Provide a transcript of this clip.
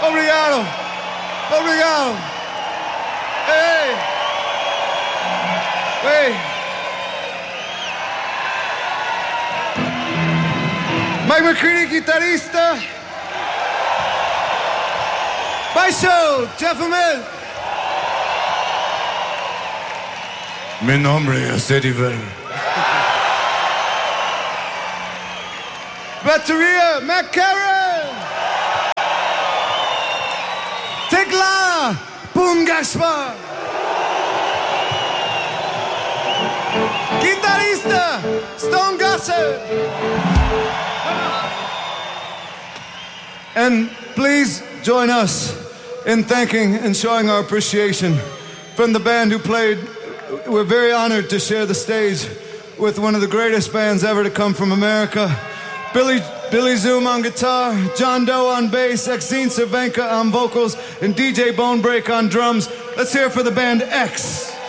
Obrigado. Obrigado. Hey. Hey. Mike McCready, guitarrista. Baixo, Jeff Amel. Mi nombre es Eddie Vedder. Batería, Matt Karen. Tecla, Boom Gaspar. Guitarrista, Stone Gossett. And please join us in thanking and showing our appreciation from the band who played. We're very honored to share the stage with one of the greatest bands ever to come from America. Billy Zoom on guitar, John Doe on bass, Exene Cervenka on vocals, and DJ Bonebreak on drums. Let's hear it for the band X.